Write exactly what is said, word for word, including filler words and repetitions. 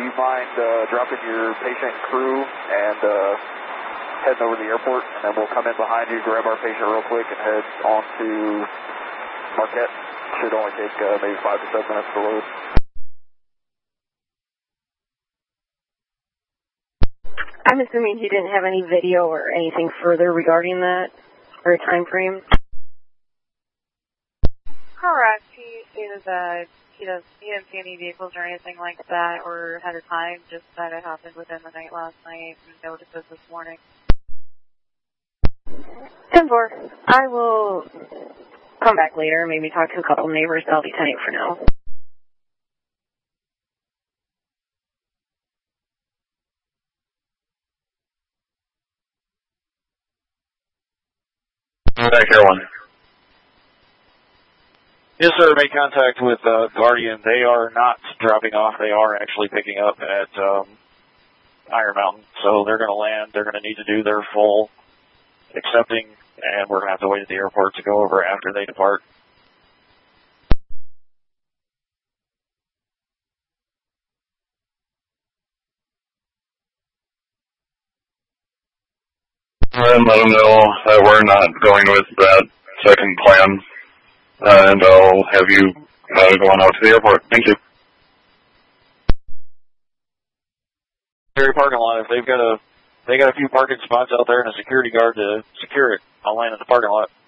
you mind uh, dropping your patient and crew and uh, heading over to the airport, and then we'll come in behind you, grab our patient real quick, and head on to Marquette. Should only take uh, maybe five to seven minutes to load. I'm assuming he didn't have any video or anything further regarding that, or time frame? Correct. He stated that he, does, he didn't see any vehicles or anything like that or had a time, just that it happened within the night last night and noticed it this morning. ten four. I will come back later, maybe talk to a couple neighbors. I'll be ten eight for now. Back here one. Yes, sir. Make contact with uh, Guardian. They are not dropping off. They are actually picking up at um, Iron Mountain. So they're going to land. They're going to need to do their full accepting, and we're going to have to wait at the airport to go over after they depart. And let them know that we're not going with that second plan, uh, and I'll have you uh, going out to the airport. Thank you. Ferry parking lot. If they've got a, they got a few parking spots out there and a security guard to secure it, I'll land in the parking lot.